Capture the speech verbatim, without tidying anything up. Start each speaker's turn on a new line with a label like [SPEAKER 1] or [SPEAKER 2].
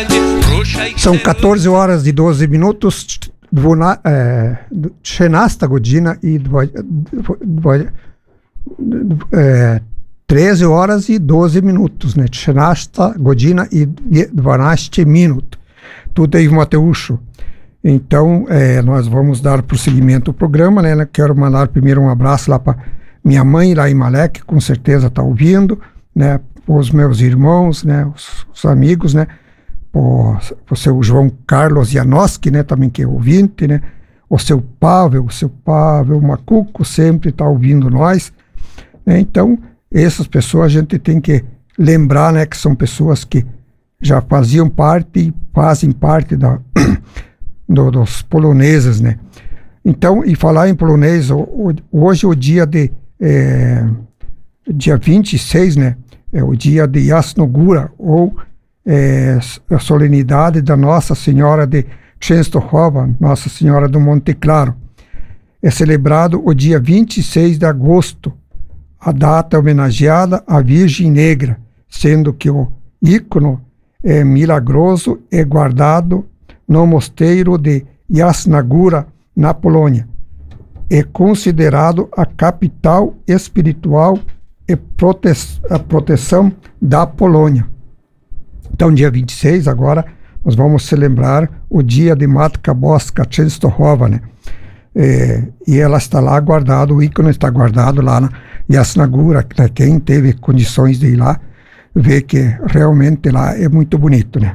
[SPEAKER 1] São quatorze horas e doze minutos. Dvona, é, trzynaста godzina i dwa, dwa, é, treze horas e doze minutos, né? trzynaста godzina i dwanaście minut. Tudo aí, Mateuszu. Então, é, nós vamos dar prosseguimento ao programa, né? Quero mandar primeiro um abraço lá para minha mãe, lá em Malé, que com certeza está ouvindo, né? Os meus irmãos, né? Os, os amigos, né? O, o seu João Carlos Janoski, né? Também que é ouvinte, né? O seu Pavel, o seu Pavel Macuco sempre está ouvindo nós, né? Então, essas pessoas a gente tem que lembrar, né? Que são pessoas que já faziam parte e fazem parte da, do, dos poloneses, né? Então, e falar em polonês, hoje é o dia de é, dia vinte e seis, né? É o dia de Jasnogóra, ou é, a solenidade da Nossa Senhora de Częstochowa, Nossa Senhora do Monte Claro. É celebrado o dia vinte e seis de agosto, a data homenageada à Virgem Negra, sendo que o ícone é milagroso é guardado no mosteiro de Jasnogóra, na Polônia. É considerado a capital espiritual e prote a proteção da Polônia. Então, dia vinte e seis, agora, nós vamos celebrar o dia de Matka Boska Częstochowa, né? É, e ela está lá guardado, o ícone está guardado lá na Jasnogóra. Quem teve condições de ir lá, vê que realmente lá é muito bonito, né?